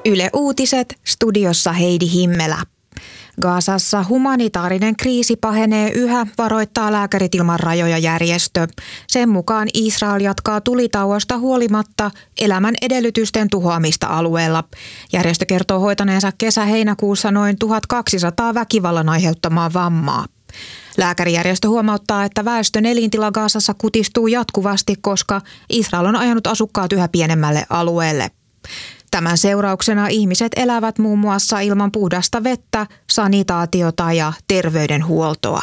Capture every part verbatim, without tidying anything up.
Yle Uutiset, studiossa Heidi Himmelä. Gazassa humanitaarinen kriisi pahenee yhä, varoittaa Lääkärit ilman rajoja -järjestö. Sen mukaan Israel jatkaa tulitauosta huolimatta elämän edellytysten tuhoamista alueella. Järjestö kertoo hoitaneensa kesä-heinäkuussa noin tuhatkaksisataa väkivallan aiheuttamaa vammaa. Lääkärijärjestö huomauttaa, että väestön elintila Gazassa kutistuu jatkuvasti, koska Israel on ajanut asukkaat yhä pienemmälle alueelle. Tämän seurauksena ihmiset elävät muun muassa ilman puhdasta vettä, sanitaatiota ja terveydenhuoltoa.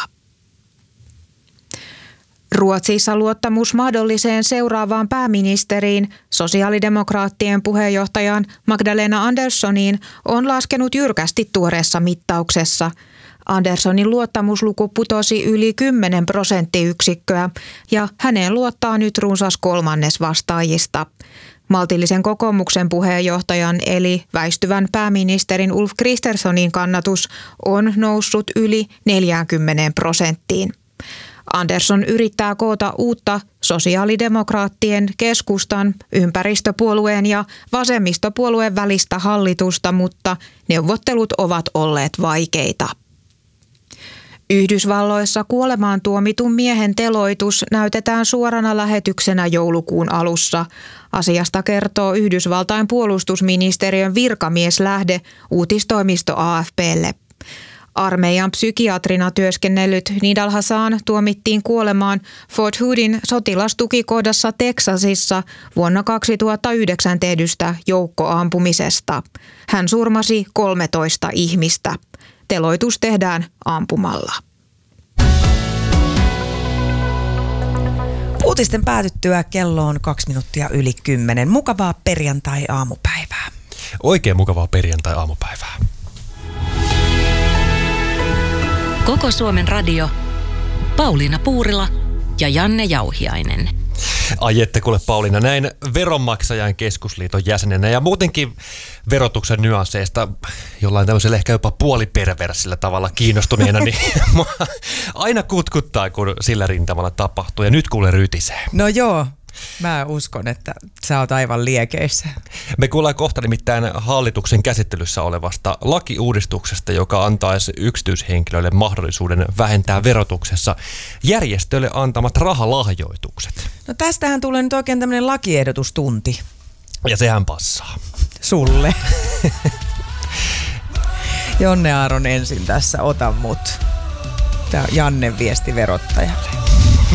Ruotsissa luottamus mahdolliseen seuraavaan pääministeriin, sosiaalidemokraattien puheenjohtajan Magdalena Anderssoniin, on laskenut jyrkästi tuoreessa mittauksessa. Anderssonin luottamusluku putosi yli kymmenen prosenttiyksikköä ja häneen luottaa nyt runsas kolmannes vastaajista. Maltillisen kokoomuksen puheenjohtajan eli väistyvän pääministerin Ulf Kristerssonin kannatus on noussut yli neljäänkymmeneen prosenttiin. Andersson yrittää koota uutta sosiaalidemokraattien, keskustan, ympäristöpuolueen ja vasemmistopuolueen välistä hallitusta, mutta neuvottelut ovat olleet vaikeita. Yhdysvalloissa kuolemaan tuomitun miehen teloitus näytetään suorana lähetyksenä joulukuun alussa. Asiasta kertoo Yhdysvaltain puolustusministeriön virkamieslähde uutistoimisto A F P:lle. Armeijan psykiatrina työskennellyt Nidal Hasan tuomittiin kuolemaan Fort Hoodin sotilastukikohdassa Teksasissa vuonna kaksituhattayhdeksän tehdystä joukkoampumisesta. Hän surmasi kolmetoista ihmistä. Teloitus tehdään ampumalla. Uutisten päätyttyä kello on kaksi minuuttia yli kymmenen. Mukavaa perjantai-aamupäivää. Oikein mukavaa perjantai-aamupäivää. Koko Suomen radio. Pauliina Puurila ja Janne Jauhiainen. Ai ette kuule Pauliina, näin Veronmaksajain keskusliiton jäsenenä ja muutenkin verotuksen nyansseista jollain tämmöisellä ehkä jopa puoliperversillä tavalla kiinnostuneena, niin aina kutkuttaa, kun sillä rintamalla tapahtuu. Ja nyt kuule rytisee. No joo, mä uskon, että sä oot aivan liekeissä. Me kuullaan kohta nimittäin hallituksen käsittelyssä olevasta lakiuudistuksesta, joka antaisi yksityishenkilöille mahdollisuuden vähentää verotuksessa järjestöille antamat rahalahjoitukset. No tästähän tulee nyt oikein tämmöinen lakiehdotustunti. Ja sehän passaa. Sulle. Jonne Aaron ensin tässä, ota mut. Tää on Jannen viesti verottajalle.